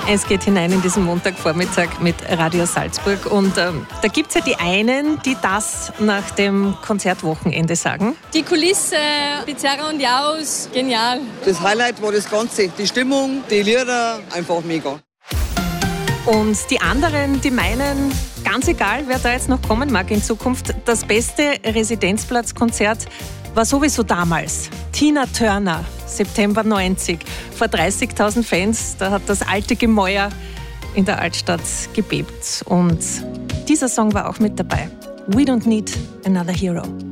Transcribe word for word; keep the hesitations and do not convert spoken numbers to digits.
Es geht hinein in diesen Montagvormittag mit Radio Salzburg und ähm, da gibt es ja die einen, die das nach dem Konzertwochenende sagen. Die Kulisse, Pizarra und Jaus, genial. Das Highlight war das Ganze, die Stimmung, die Lieder, einfach mega. Und die anderen, die meinen, ganz egal, wer da jetzt noch kommen mag in Zukunft, das beste Residenzplatzkonzert war sowieso damals. Tina Turner, September neunzig, vor dreißigtausend Fans, da hat das alte Gemäuer in der Altstadt gebebt. Und dieser Song war auch mit dabei. We don't need another hero.